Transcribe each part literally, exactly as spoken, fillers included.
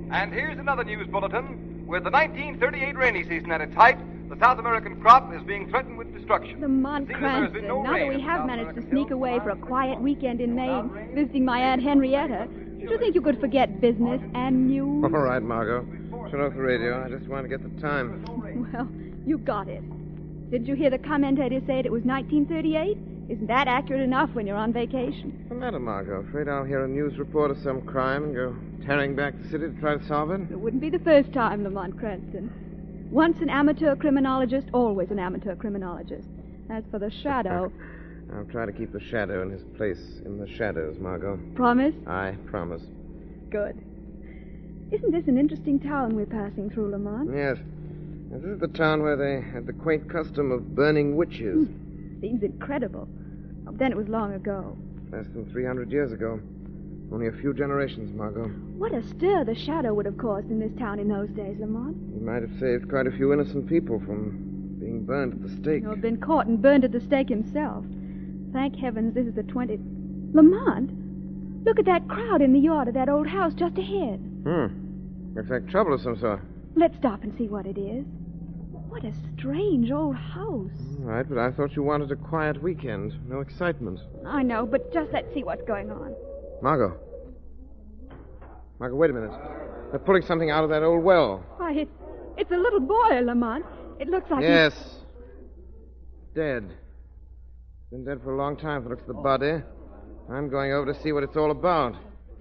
And here's another news bulletin. With the nineteen thirty-eight rainy season at its height, the South American crop is being threatened with destruction. Lamont Cranston, no now that we have managed to sneak away for a quiet weekend in Maine, visiting my Aunt Henrietta, do you think you could forget business and news? All right, Margot. Turn off the radio. I just want to get the time. Well, you got it. Did you hear the commentator say it was nineteen thirty-eight? Isn't that accurate enough when you're on vacation? What's the matter, Margot? Afraid I'll hear a news report of some crime and go tearing back the city to try to solve it? It wouldn't be the first time, Lamont Cranston. Once an amateur criminologist, always an amateur criminologist. As for the shadow... I'll try to keep the shadow in his place in the shadows, Margot. Promise? I promise. Good. Isn't this an interesting town we're passing through, Lamont? Yes. This is the town where they had the quaint custom of burning witches. Hmm. Seems incredible. Oh, then it was long ago. Less than three hundred years ago. Only a few generations, Margot. What a stir the shadow would have caused in this town in those days, Lamont. He might have saved quite a few innocent people from being burned at the stake. Or been caught and burned at the stake himself. Thank heavens this is the twentieth... Lamont, look at that crowd in the yard of that old house just ahead. Hmm. Looks like trouble of some sort. Let's stop and see what it is. What a strange old house. All right, but I thought you wanted a quiet weekend. No excitement. I know, but just let's see what's going on. Margot. Margot, wait a minute. They're pulling something out of that old well. Why, it, it's a little boy, Lamont. It looks like... Yes. He... Dead. Been dead for a long time, if it looks at the body. I'm going over to see what it's all about.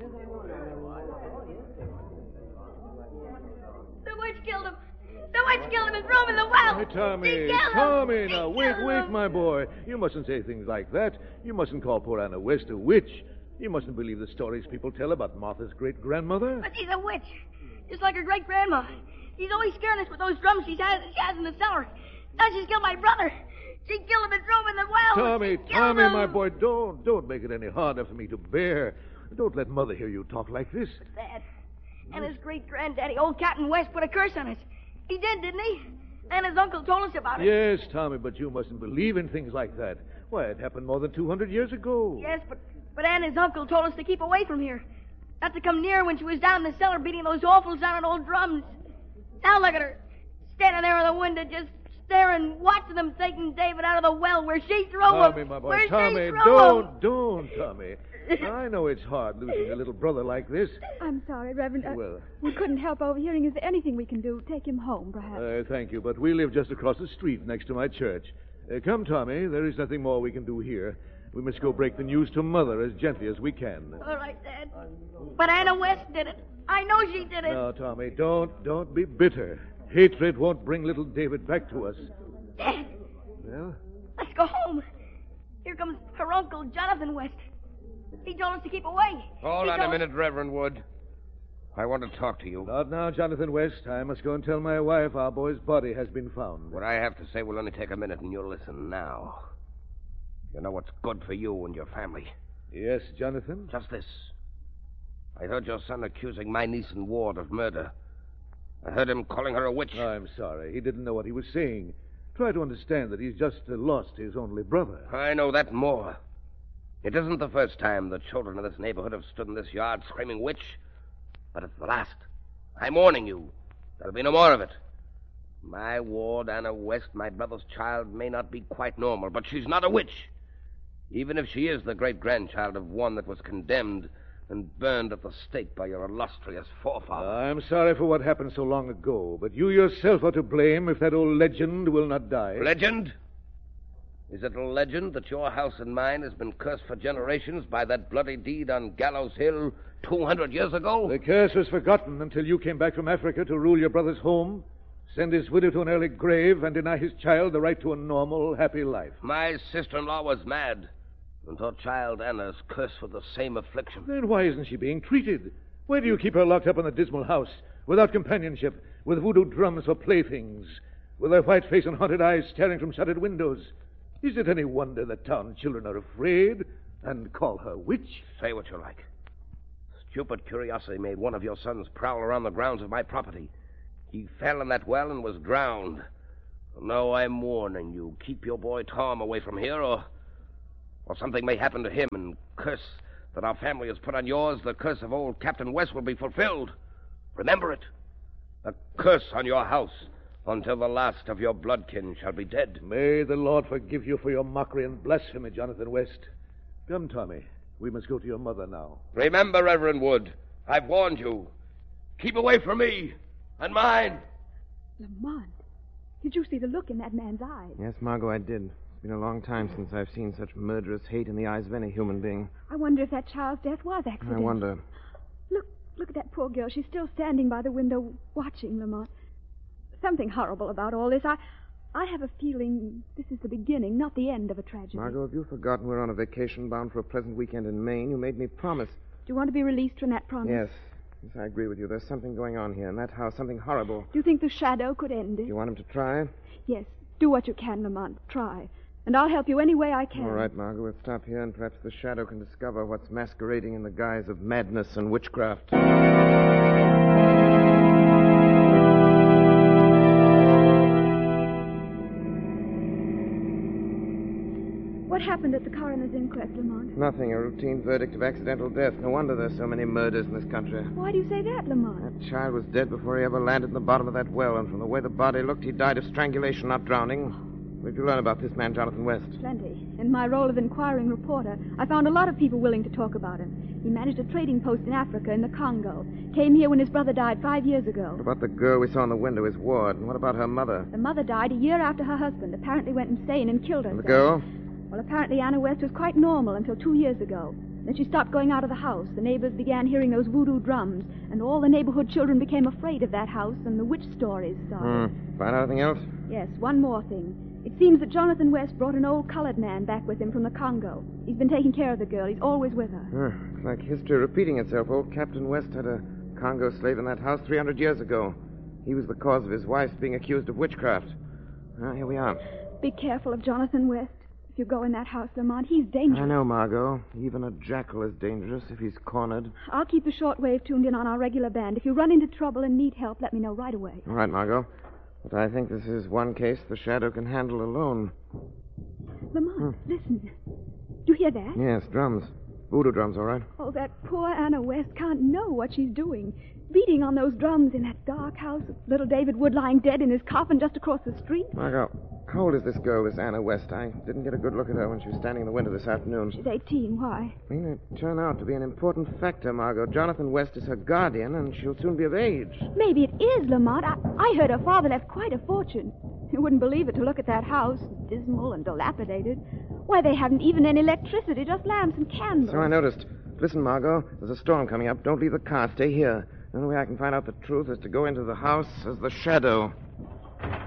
The witch killed him. The witch killed him and threw him in the well. Hey, Tommy, She killed him. Tommy, She now, wait, killed wait, him. my boy. You mustn't say things like that. You mustn't call poor Anna West a witch. You mustn't believe the stories people tell about Martha's great-grandmother. But she's a witch. Just like her great-grandma. She's always scaring us with those drums she has, she has in the cellar. Now she's killed my brother. She killed him and threw him in the well. Tommy, She killed Tommy, him. my boy, don't, don't make it any harder for me to bear. Don't let Mother hear you talk like this. Dad. And his great-granddaddy, old Captain West, put a curse on us. He did, didn't he? And his uncle told us about it. Yes, Tommy, but you mustn't believe in things like that. Why, it happened more than two hundred years ago. Yes, but, but Ann and his uncle told us to keep away from here. Not to come near when she was down in the cellar beating those awful sounding old drums. Now look at her, standing there on the window just staring, watching them taking David out of the well where she threw Tommy, him. my boy, where Tommy, she threw don't, him. don't, Tommy. I know it's hard losing a little brother like this. I'm sorry, Reverend. Uh, Well. We couldn't help overhearing. Is there anything we can do? Take him home, perhaps. Uh, thank you, but we live just across the street next to my church. Uh, come, Tommy, there is nothing more we can do here. We must go break the news to Mother as gently as we can. All right, Dad. But Anna West did it. I know she did it. Now, Tommy, don't, don't be bitter. Hatred won't bring little David back to us. Dad, Well? let's go home. Here comes her uncle, Jonathan West. He told us to keep away. Hold He on a told- minute, Reverend Wood. I want to talk to you. Not now, Jonathan West. I must go and tell my wife our boy's body has been found. What I have to say will only take a minute, and you'll listen now. You know what's good for you and your family. Yes, Jonathan? Just this. I heard your son accusing my niece and ward of murder. I heard him calling her a witch. I'm sorry. He didn't know what he was saying. Try to understand that he's just uh, lost his only brother. I know that more. It isn't the first time the children of this neighborhood have stood in this yard screaming witch, but it's the last. I'm warning you. There'll be no more of it. My ward, Anna West, my brother's child, may not be quite normal, but she's not a witch. Even if she is the great-grandchild of one that was condemned and burned at the stake by your illustrious forefather. I'm sorry for what happened so long ago, but you yourself are to blame if that old legend will not die. Legend? Is it a legend that your house and mine has been cursed for generations by that bloody deed on Gallows Hill two hundred years ago? The curse was forgotten until you came back from Africa to rule your brother's home, send his widow to an early grave, and deny his child the right to a normal, happy life. My sister-in-law was mad, and her child Anna's cursed with the same affliction. Then why isn't she being treated? Why do you keep her locked up in a dismal house, without companionship, with voodoo drums for playthings, with her white face and haunted eyes staring from shuttered windows? Is it any wonder that town children are afraid and call her witch? Say what you like. Stupid curiosity made one of your sons prowl around the grounds of my property. He fell in that well and was drowned. Now I'm warning you. Keep your boy Tom away from here, or... or something may happen to him, and curse that our family has put on yours, the curse of old Captain West will be fulfilled. Remember it. A curse on your house until the last of your bloodkin shall be dead. May the Lord forgive you for your mockery and blasphemy, Jonathan West. Come, Tommy. We must go to your mother now. Remember, Reverend Wood, I've warned you. Keep away from me and mine. Lamont, did you see the look in that man's eyes? Yes, Margot, I did. It's been a long time since I've seen such murderous hate in the eyes of any human being. I wonder if that child's death was accidental. I wonder. Look, look at that poor girl. She's still standing by the window watching, Lamont. Something horrible about all this. I, I have a feeling this is the beginning, not the end of a tragedy. Margot, have you forgotten we're on a vacation bound for a pleasant weekend in Maine? You made me promise. Do you want to be released from that promise? Yes. Yes, I agree with you. There's something going on here in that house, something horrible. Do you think the shadow could end it? You want him to try? Yes. Do what you can, Lamont. Try. And I'll help you any way I can. All right, Margot. We'll stop here, and perhaps the shadow can discover what's masquerading in the guise of madness and witchcraft. What happened at the coroner's inquest, Lamont? Nothing. A routine verdict of accidental death. No wonder there's so many murders in this country. Why do you say that, Lamont? That child was dead before he ever landed in the bottom of that well, and from the way the body looked, he died of strangulation, not drowning. What did you learn about this man, Jonathan West? Plenty. In my role of inquiring reporter, I found a lot of people willing to talk about him. He managed a trading post in Africa, in the Congo. Came here when his brother died five years ago. What about the girl we saw in the window, his ward? And what about her mother? The mother died a year after her husband apparently went insane and killed herself. And the girl? Well, apparently Anna West was quite normal until two years ago. Then she stopped going out of the house. The neighbors began hearing those voodoo drums, and all the neighborhood children became afraid of that house, and the witch stories started. Hmm. Find out anything else? Yes, one more thing. It seems that Jonathan West brought an old colored man back with him from the Congo. He's been taking care of the girl. He's always with her. Huh. It's like history repeating itself. Old Captain West had a Congo slave in that house three hundred years ago. He was the cause of his wife's being accused of witchcraft. Well, here we are. Be careful of Jonathan West. If you go in that house, Lamont, he's dangerous. I know, Margot. Even a jackal is dangerous if he's cornered. I'll keep the shortwave tuned in on our regular band. If you run into trouble and need help, let me know right away. All right, Margot. But I think this is one case the shadow can handle alone. Lamont, hmm. listen. Do you hear that? Yes, drums. Voodoo drums, all right. Oh, that poor Anna West can't know what she's doing. Beating on those drums in that dark house with little David Wood lying dead in his coffin just across the street. Margot, how old is this girl, this Anna West? I didn't get a good look at her when she was standing in the window this afternoon. She's eighteen. Why? I mean, it turned out to be an important factor, Margot. Jonathan West is her guardian, and she'll soon be of age. Maybe it is, Lamont. I, I heard her father left quite a fortune. You wouldn't believe it to look at that house, dismal and dilapidated. Why, they haven't even any electricity, just lamps and candles. So I noticed. Listen, Margot, there's a storm coming up. Don't leave the car. Stay here. The only way I can find out the truth is to go into the house as the shadow.